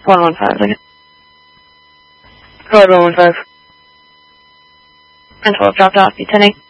115, again. Code 115. And 12 dropped off, you 10-8.